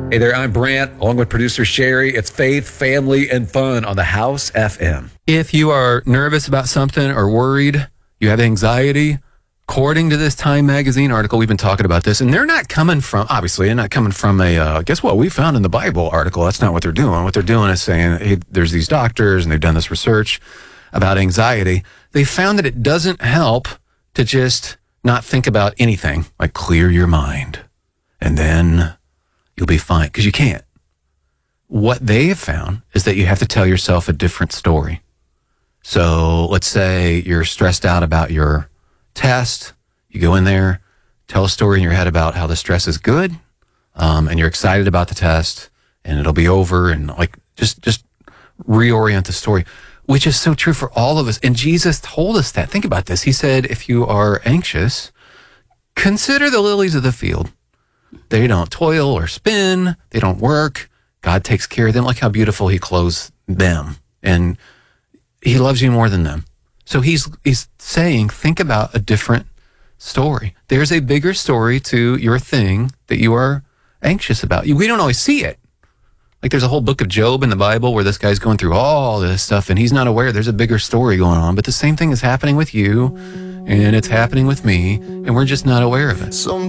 Hey there, I'm Brant, along with producer Sherry. It's faith, family, and fun on the House FM. If you are nervous about something or worried, you have anxiety, according to this Time Magazine article, we've been talking about this, and they're not coming from a, guess what, we found in the Bible article. That's not what they're doing. What they're doing is saying, hey, there's these doctors, and they've done this research about anxiety. They found that it doesn't help to just not think about anything, like clear your mind, and then you'll be fine, because you can't. What they have found is that you have to tell yourself a different story. So let's say you're stressed out about your test. You go in there, tell a story in your head about how the stress is good, and you're excited about the test, and it'll be over, and like just reorient the story, which is so true for all of us. And Jesus told us that. Think about this. He said, if you are anxious, consider the lilies of the field. They don't toil or spin. They don't work. God takes care of them. Like how beautiful he clothes them. And he loves you more than them. So he's saying, think about a different story. There's a bigger story to your thing that you are anxious about. We don't always see it. Like there's a whole book of Job in the Bible where this guy's going through all this stuff and he's not aware there's a bigger story going on. But the same thing is happening with you and it's happening with me and we're just not aware of it.